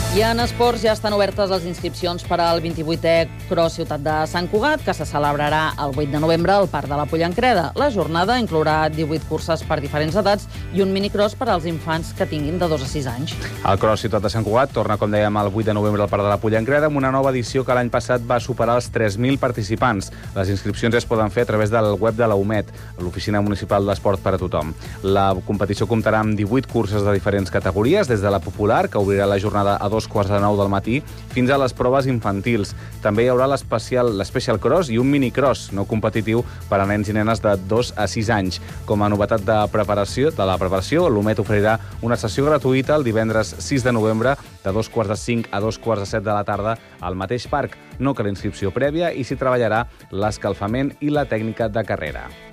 I en esports ja estan obertes les inscripcions per al 28è Cross Ciutat de Sant Cugat, que se celebrarà el 8 de novembre al Parc de la Pollancreda. La jornada inclourà 18 curses per diferents edats i un minicross per als infants que tinguin de 2 a 6 anys. El Cross Ciutat de Sant Cugat torna, com dèiem, el 8 de novembre al Parc de la Pollancreda amb una nova edició que l'any passat va superar els 3.000 participants. Les inscripcions es poden fer a través del web de la UMED, l'Oficina Municipal d'Esport per a Tothom. La competició comptarà amb 18 curses de diferents categories, des de la popular, que obrirà la jornada a 2:45 del matí, fins a les proves infantils. També hi haurà l'Special Cross i un minicross no competitiu per a nens i nenes de 2 a 6 anys. Com a novetat de la preparació, l'UMED oferirà una sessió gratuïta el divendres 6 de novembre de 2:45 a 2:15 de la tarda al mateix parc. No cal inscripció prèvia i s'hi treballarà l'escalfament i la tècnica de carrera.